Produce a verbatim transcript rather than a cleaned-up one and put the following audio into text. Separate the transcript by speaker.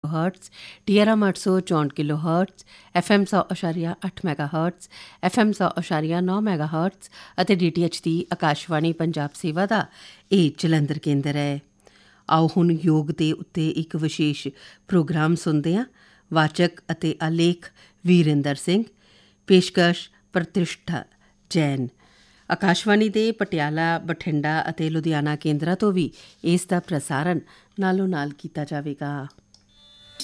Speaker 1: Kilo hurts, T R M ਅੱਠ ਸੌ ਚੌਂਹਠ ਕਿਲੋ ਹਰਟਸ, ਐਫ ਐਮ ਸੌ ਅਸ਼ਾਰੀਆ ਅੱਠ ਮੈਗਾ ਹਰਟਸ, ਐਫ ਐਮ ਸੌ ਅਸ਼ਾਰੀਆ ਨੌ ਮੈਗਾ ਹਰਟਸ ਅਤੇ ਡੀ ਟੀ ਐਚ ਦੀ ਆਕਾਸ਼ਵਾਣੀ ਪੰਜਾਬ ਸੇਵਾ ਦਾ ਇਹ ਜਲੰਧਰ ਕੇਂਦਰ ਹੈ। ਆਓ ਹੁਣ ਯੋਗ ਦੇ ਉੱਤੇ ਇੱਕ ਵਿਸ਼ੇਸ਼ ਪ੍ਰੋਗਰਾਮ ਸੁਣਦੇ ਹਾਂ। ਵਾਚਕ ਅਤੇ ਆਲੇਖ ਵੀਰਿੰਦਰ ਸਿੰਘ, ਪੇਸ਼ਕਸ਼ ਪ੍ਰਤਿਸ਼ਠਾ ਜੈਨ। ਆਕਾਸ਼ਵਾਣੀ ਦੇ ਪਟਿਆਲਾ, ਬਠਿੰਡਾ ਅਤੇ ਲੁਧਿਆਣਾ ਕੇਂਦਰਾਂ ਤੋਂ ਵੀ ਇਸ ਦਾ ਪ੍ਰਸਾਰਣ ਨਾਲੋਂ ਨਾਲ ਕੀਤਾ ਜਾਵੇਗਾ।